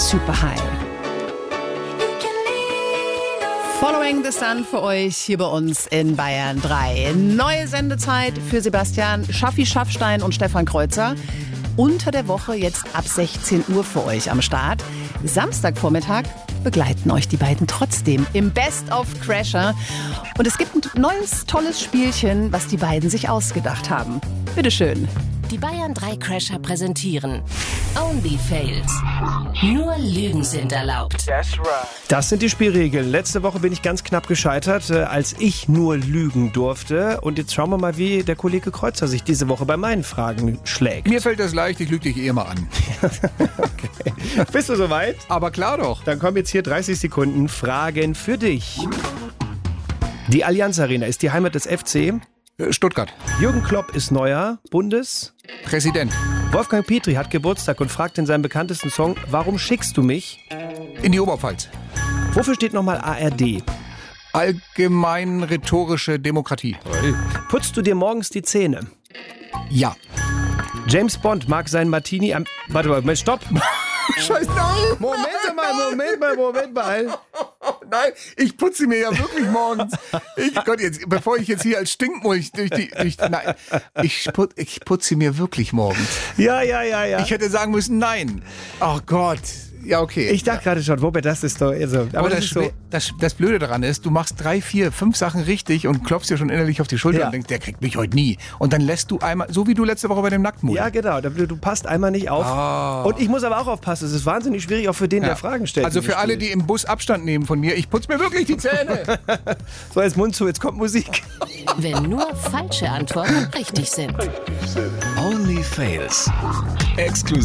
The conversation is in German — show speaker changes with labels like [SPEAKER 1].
[SPEAKER 1] Super High. Following the Sun für euch hier bei uns in Bayern 3. Neue Sendezeit für Sebastian Schaffi Schaffstein und Stefan Kreuzer. Unter der Woche jetzt ab 16 Uhr für euch am Start. Samstagvormittag begleiten euch die beiden trotzdem im Best of Crasher. Und es gibt ein neues, tolles Spielchen, was die beiden sich ausgedacht haben. Bitteschön.
[SPEAKER 2] Die Bayern 3 Crasher präsentieren Only Fails. Nur Lügen sind erlaubt.
[SPEAKER 3] Das sind die Spielregeln. Letzte Woche bin ich ganz knapp gescheitert, als ich nur lügen durfte. Und jetzt schauen wir mal, wie der Kollege Kreuzer sich diese Woche bei meinen Fragen schlägt.
[SPEAKER 4] Mir fällt das leicht, ich lüge dich eh mal an.
[SPEAKER 3] Okay. Bist du soweit?
[SPEAKER 4] Aber klar doch.
[SPEAKER 3] Dann kommen jetzt hier 30 Sekunden Fragen für dich. Die Allianz Arena ist die Heimat des FC.
[SPEAKER 4] Stuttgart.
[SPEAKER 3] Jürgen Klopp ist neuer
[SPEAKER 4] Präsident.
[SPEAKER 3] Wolfgang Petri hat Geburtstag und fragt in seinem bekanntesten Song, warum schickst du mich?
[SPEAKER 4] In die Oberpfalz.
[SPEAKER 3] Wofür steht nochmal ARD?
[SPEAKER 4] Allgemein rhetorische Demokratie.
[SPEAKER 3] Putzt du dir morgens die Zähne?
[SPEAKER 4] Ja.
[SPEAKER 3] James Bond mag sein Martini am... Warte mal, stopp!
[SPEAKER 4] Scheiße, nein!
[SPEAKER 3] Moment mal.
[SPEAKER 4] Nein, ich putze mir ja wirklich morgens. Bevor ich jetzt hier als Stinkmulch ich putze mir wirklich morgens.
[SPEAKER 3] Ja.
[SPEAKER 4] Ich hätte sagen müssen, nein. Oh Gott. Ja, okay.
[SPEAKER 3] Ich dachte gerade schon, Robert, das ist doch... Also, aber das ist so.
[SPEAKER 4] Das Blöde daran ist, du machst 3, 4, 5 Sachen richtig und klopfst dir schon innerlich auf die Schulter und denkst, der kriegt mich heute nie. Und dann lässt du einmal, so wie du letzte Woche bei dem Nacktmut.
[SPEAKER 3] Ja, genau. Du passt einmal nicht auf. Oh. Und ich muss aber auch aufpassen. Es ist wahnsinnig schwierig, auch für den, der Fragen stellt.
[SPEAKER 4] Also für alle, die im Bus Abstand nehmen von mir, ich putze mir wirklich die Zähne.
[SPEAKER 3] So, jetzt Mund zu, jetzt kommt Musik.
[SPEAKER 2] Wenn nur falsche Antworten richtig sind.
[SPEAKER 5] Only Fails. Exklusiv